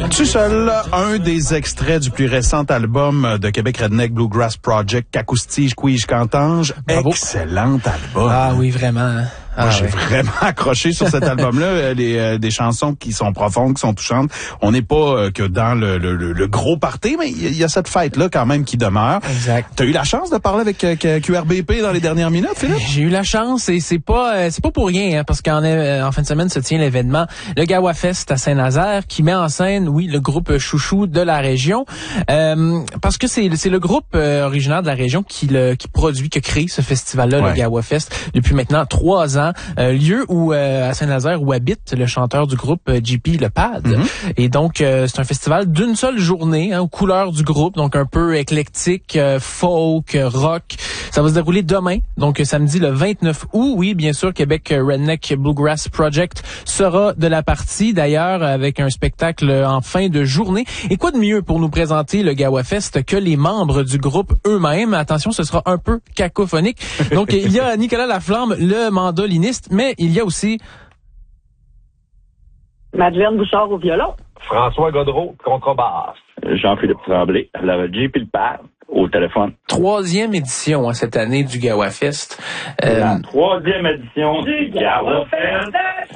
Tu seul, un des extraits du plus récent album de Québec Redneck Bluegrass Project, Cacoustige, Quige, Cantange. Bravo. Excellent album. Ah oui, vraiment. Moi, j'ai vraiment accroché sur cet album-là. Des chansons qui sont profondes, qui sont touchantes. On n'est pas que dans le gros party, mais il y a cette fête-là quand même qui demeure. Exact. T'as eu la chance de parler avec QRBP dans les dernières minutes, Philippe? J'ai eu la chance et c'est pas pour rien, hein, parce qu'en fin de semaine se tient l'événement, le Gawa Fest à Saint-Nazaire, qui met en scène, oui, le groupe chouchou de la région, parce que c'est le groupe originaire de la région qui crée ce festival-là, ouais. Le Gawa Fest, depuis maintenant 3 ans. Lieu où à Saint-Nazaire où habite le chanteur du groupe JP Le Pad. Mm-hmm. Et donc c'est un festival d'une seule journée, hein, aux couleurs du groupe, donc un peu éclectique, folk, rock. Ça va se dérouler demain, donc samedi le 29 août. Oui, bien sûr, Québec Redneck Bluegrass Project sera de la partie, d'ailleurs avec un spectacle en fin de journée. Et quoi de mieux pour nous présenter le Gawa Fest que les membres du groupe eux-mêmes. Attention, ce sera un peu cacophonique. Donc il y a Nicolas Laflamme, le mandoliniste, mais il y a aussi Madeleine Bouchard au violon, François Godreau, contrebasse, Jean-Philippe Tremblay, la JP Le Pad au téléphone. 3e édition cette année du Gawa Fest. La 3e édition du Gawa Fest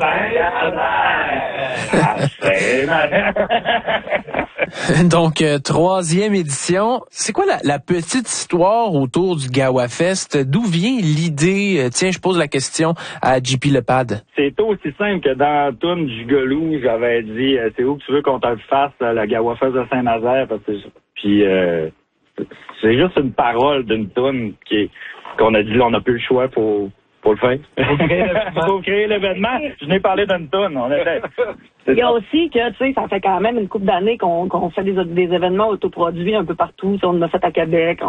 Donc, 3e édition. C'est quoi la petite histoire autour du Gawa Fest? D'où vient l'idée? Tiens, je pose la question à JP Le Pad. C'est aussi simple que dans la toune du Golou, j'avais dit, c'est où que tu veux qu'on te le fasse, la Gawa Fest de Saint-Nazaire? Puis, c'est juste une parole d'une toune qu'on a dit, là, on n'a plus le choix pour le faire. Pour créer l'événement. Je n'ai parlé d'une toune, on était. Il y a aussi que, tu sais, ça fait quand même une couple d'années qu'on fait des événements autoproduits un peu partout. T'sais, on en a fait à Québec.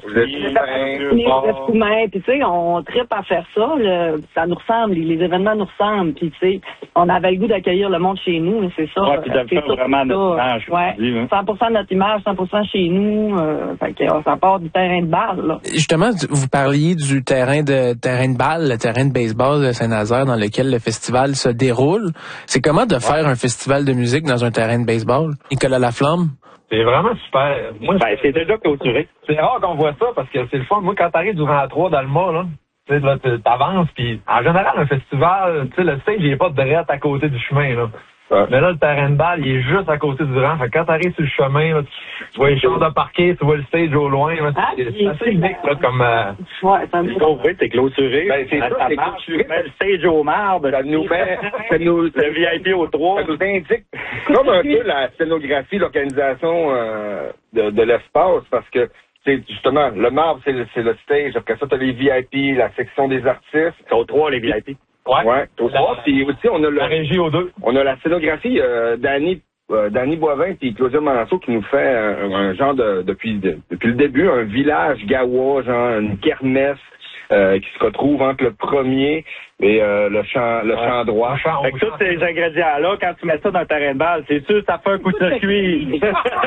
Puis, tu sais, on trippe à faire ça. Ça nous ressemble. Les événements nous ressemblent. Puis, tu sais, on avait le goût d'accueillir le monde chez nous. C'est ça. Ouais, puis de faire vraiment notre image. Ouais. 100% de notre image, 100% chez nous. Fait que ça part du terrain de balle, là. Justement, vous parliez du terrain de balle, le terrain de baseball de Saint-Nazaire dans lequel le festival se déroule. C'est comment de faire un festival de musique dans un terrain de baseball? Nicolas Laflamme? C'est vraiment super. Moi, c'est déjà clôturé. C'est rare qu'on voit ça parce que c'est le fun. Moi, quand t'arrives durant la 3 dans le mât, là, tu sais, là, t'avances, puis en général, un festival, tu sais, le stage, il est pas direct à côté du chemin, là. Ouais. Mais là, le terrain de balle, il est juste à côté du rang. Fait que quand t'arrives sur le chemin, là, tu vois les choses de parquet, tu vois le stage au loin. Là, c'est assez unique, là, comme... Ouais, c'est clôturé. Ben, c'est ça, c'est clôturé. Mais le stage au marbre, ça nous met... le VIP au 3. Ça nous indique comme un peu la scénographie, l'organisation de l'espace, parce que c'est justement, le marbre, c'est le stage. Après ça, t'as les VIP, la section des artistes. C'est au 3, les VIP. Ouais, au 3. Puis aussi, on a la régie au 2. On a la scénographie d'Annie Boivin puis Claudia Manceau qui nous fait un genre depuis le début, un village gawa, genre une kermesse qui se retrouve entre le premier et le champ droit. Fait que tous ces ingrédients-là, quand tu mets ça dans le terrain de balle, c'est sûr ça fait un coup de circuit.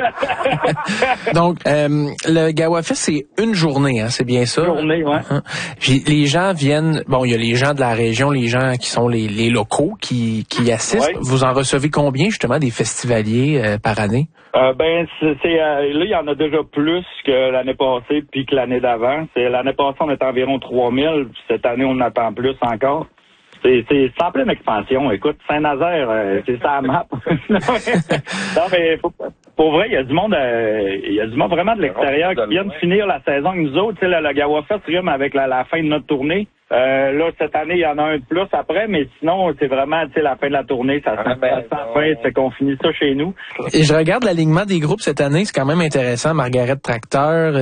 Donc, le Gawa Fest, c'est une journée, hein, c'est bien ça? Une journée, ouais. Puis les gens viennent, bon, il y a les gens de la région, les gens qui sont les locaux qui assistent. Ouais. Vous en recevez combien, justement, des festivaliers par année? Là, il y en a déjà plus que l'année passée puis que l'année d'avant. L'année passée, on était environ 3000. Cette année, on attend plus encore. C'est en pleine expansion. Écoute, Saint-Nazaire, c'est ça la map. Non, mais pour vrai, il y a du monde vraiment de l'extérieur qui vient de finir la saison avec nous autres. Tu sais, le Gawa Fest rime avec la fin de notre tournée. Là, cette année, il y en a un de plus après, mais sinon, c'est vraiment, tu sais, la fin de la tournée, ça c'est qu'on finit ça chez nous. Et je regarde l'alignement des groupes cette année, c'est quand même intéressant. Margaret Tracteur,